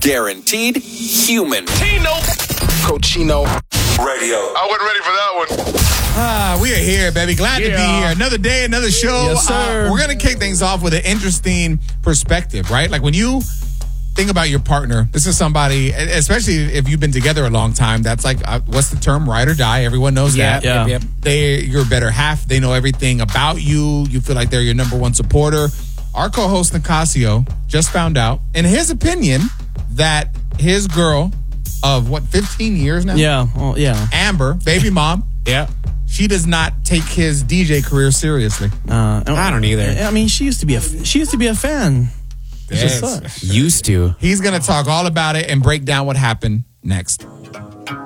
Guaranteed human. Cochino Radio. I wasn't ready for that one. We are here, baby. Glad to be here. Another day, another show. Yes, sir. We're going to kick things off with an interesting perspective, right? Like when you think about your partner, this is somebody, especially if you've been together a long time, that's like, what's the term? Ride or die. Everyone knows that. Yeah. They're your better half. They know everything about you. You feel like they're your number one supporter. Our co-host, Nicasio, just found out, in his opinion, that his girl of, 15 years now? Yeah. Well, yeah. Amber, baby mom. Yeah. She does not take his DJ career seriously. I don't either. I mean, she used to be a fan. It just sucks. Used to. He's going to talk all about it and break down what happened next.